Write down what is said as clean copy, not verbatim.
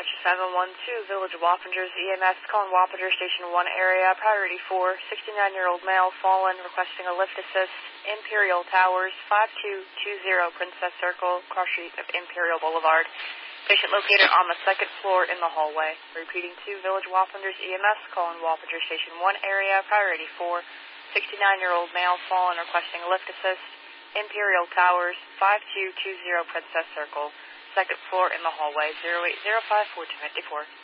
dispatch 712, Village of Wappingers, EMS calling Wappinger Station 1 area, priority 4, 69-year-old male fallen, requesting a lift assist, Imperial Towers, 5220 Princess Circle, cross street of Imperial Boulevard. Patient located on the second floor in the hallway. Repeating to Village Wappingers, EMS calling Wappinger Station 1 area, priority 4, 69-year-old male fallen, requesting a lift assist, Imperial Towers, 5220 Princess Circle, second floor in the hallway, 0805 1454.